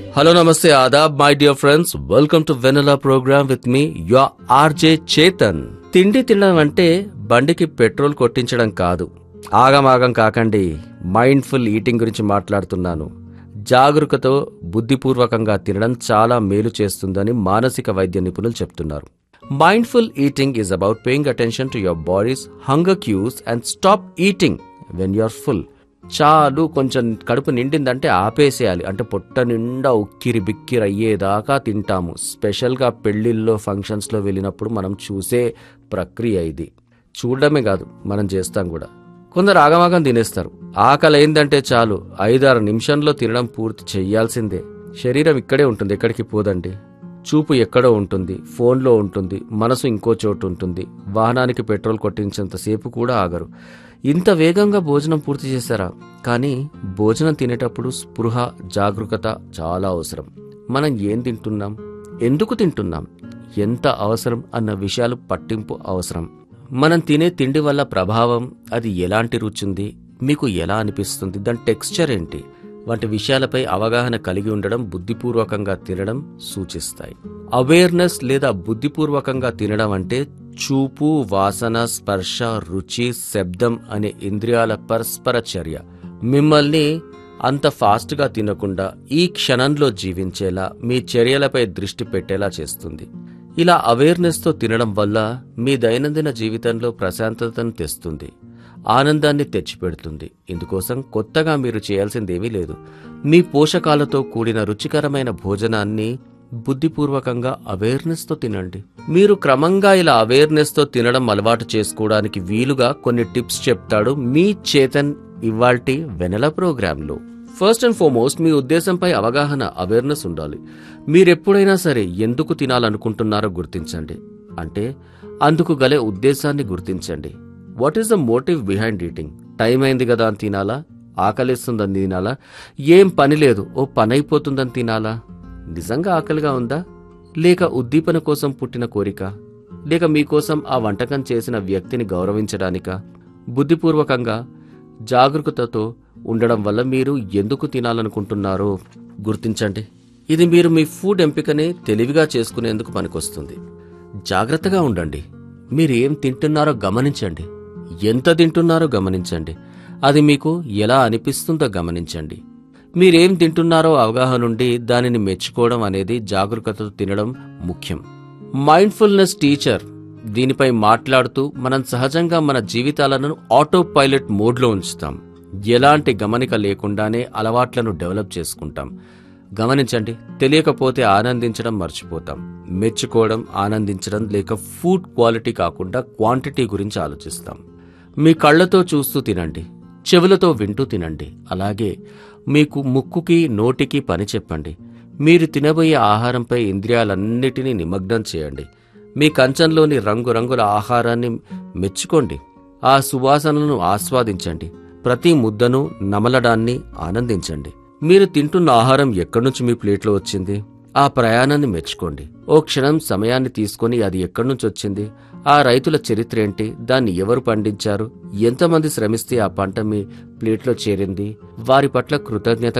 Hello, namaste, adab, my dear friends. Welcome to Vanilla program with me, your RJ Chetan. తిండి తినడం అంటే బండికి petrol కొట్టించడం కాదు. ఆగమాగం కాకండి. మైండ్ఫుల్ ఈటింగ్ గురించి మాట్లాడుతున్నాను. జాగరూకతో బుద్ధిపూర్వకంగా తినడం చాలా మేలు చేస్తుందని మానసిక వైద్య నిపుణులు చెప్తున్నారు. Mindful eating is about paying attention to your bodies hunger cues and stop eating when you are full. చాలు, కొంచెం కడుపు నిండిందంటే ఆపేసేయాలి. అంటే పొట్ట నిండా ఉక్కిరి బిక్కిరి అయ్యేదాకా తింటాము. స్పెషల్గా పెళ్లిళ్ళలో ఫంక్షన్స్లో వెళ్ళినప్పుడు మనం చూసే ప్రక్రియ ఇది. చూడడమే కాదు, మనం చేస్తాం కూడా. కొందరు ఆగమాగం తినేస్తారు. ఆకలి అయిందంటే చాలు 5-6 నిమిషంలో తినడం పూర్తి చెయ్యాల్సిందే. శరీరం ఇక్కడే ఉంటుంది, ఎక్కడికి పోదండి. చూపు ఎక్కడో ఉంటుంది, ఫోన్లో ఉంటుంది, మనసు ఇంకో చోటు ఉంటుంది. వాహనానికి పెట్రోల్ కొట్టించేంతసేపు కూడా ఆగరు. ఇంత వేగంగా భోజనం పూర్తి చేశారా? కానీ భోజనం తినేటప్పుడు స్పృహ, జాగరూకత చాలా అవసరం. మనం ఏం తింటున్నాం, ఎందుకు తింటున్నాం, ఎంత అవసరం అన్న విషయాలు పట్టింపు అవసరం. మనం తినే తిండి వల్ల ప్రభావం, అది ఎలాంటి రుచింది, మీకు ఎలా అనిపిస్తుంది, దాని టెక్స్చర్ ఏంటి వంటి విషయాలపై అవగాహన కలిగి ఉండడం బుద్ధిపూర్వకంగా తినడం సూచిస్తాయి. అవేర్నెస్ లేదా బుద్ధిపూర్వకంగా తినడం అంటే చూపు, వాసన, స్పర్శ, రుచి, శబ్దం అనే ఇంద్రియాల పరస్పర చర్య మిమ్మల్ని అంత ఫాస్ట్గా తినకుండా ఈ క్షణంలో జీవించేలా, మీ చర్యలపై దృష్టి పెట్టేలా చేస్తుంది. ఇలా అవేర్నెస్తో తినడం వల్ల మీ దైనందిన జీవితంలో ప్రశాంతతను తెస్తుంది, ఆనందాన్ని తెచ్చిపెడుతుంది. ఇందుకోసం కొత్తగా మీరు చేయాల్సిందేమీ లేదు. మీ పోషకాలతో కూడిన రుచికరమైన భోజనాన్ని బుద్ధిపూర్వకంగా అవేర్నెస్తో తినండి. మీరు క్రమంగా ఇలా అవేర్నెస్తో తినడం అలవాటు చేసుకోవడానికి వీలుగా కొన్ని టిప్స్ చెప్తాడు మీ చేతన్ ఇవాల్టి వెనెల ప్రోగ్రాంలో. ఫస్ట్ అండ్ ఫార్మోస్ట్, మీ ఉద్దేశంపై అవగాహన, అవేర్నెస్ ఉండాలి. మీరెప్పుడైనా సరే ఎందుకు తినాలనుకుంటున్నారో గుర్తించండి. అంటే అందుకు గల ఉద్దేశాన్ని గుర్తించండి. What is the motive behind eating? Time అయింది కదా అని తినాలా? ఆకలిస్తుందని తినాలా? ఏం పని లేదు, ఓ పని అయిపోతుందని తినాలా? నిజంగా ఆకలిగా ఉందా? లేక ఉద్దీపన కోసం పుట్టిన కోరిక? లేక మీకోసం ఆ వంటకం చేసిన వ్యక్తిని గౌరవించడానికా? బుద్ధిపూర్వకంగా, జాగరూకతతో ఉండడం వల్ల మీరు ఎందుకు తినాలనుకుంటున్నారో గుర్తించండి. ఇది మీరు మీ ఫుడ్ ఎంపికని తెలివిగా చేసుకునేందుకు పనికొస్తుంది. జాగ్రత్తగా ఉండండి. మీరు ఏం తింటున్నారో గమనించండి. ఎంత తింటున్నారో గమనించండి. అది మీకు ఎలా అనిపిస్తుందో గమనించండి. మీరేం తింటున్నారో అవగాహన నుండి దానిని మెచ్చుకోవడం అనేది జాగరూకతతో తినడం ముఖ్యం. మైండ్ఫుల్నెస్ టీచర్ దీనిపై మాట్లాడుతూ మనం సహజంగా మన జీవితాలను ఆటో పైలట్ మోడ్లో ఉంచుతాం. ఎలాంటి గమనిక లేకుండానే అలవాట్లను డెవలప్ చేసుకుంటాం. గమనించండి, తెలియకపోతే ఆనందించడం మర్చిపోతాం. మెచ్చుకోవడం, ఆనందించడం లేక ఫుడ్ క్వాలిటీ కాకుండా క్వాంటిటీ గురించి ఆలోచిస్తాం. మీ కళ్ళతో చూస్తూ తినండి, చెవులతో వింటూ తినండి. అలాగే మీకు ముక్కుకి, నోటికి పని చెప్పండి. మీరు తినబోయే ఆహారంపై ఇంద్రియాలన్నిటినీ నిమగ్నం చేయండి. మీ కంచంలోని రంగురంగుల ఆహారాన్ని మెచ్చుకోండి. ఆ సువాసనలను ఆస్వాదించండి. ప్రతి ముద్దను, నమలడాన్ని ఆనందించండి. మీరు తింటున్న ఆహారం ఎక్కడి నుంచి మీ ప్లేట్లో వచ్చింది? ఆ ప్రయాణాన్ని మెచ్చుకోండి. ఓ క్షణం సమయాన్ని తీసుకొని అది ఎక్కడి నుంచి వచ్చింది, ఆ రైతుల చరిత్ర ఏంటి, దాన్ని ఎవరు పండించారు, ఎంతమంది శ్రమిస్తే ఆ పంట మీ ప్లేట్లో చేరింది, వారి పట్ల కృతజ్ఞత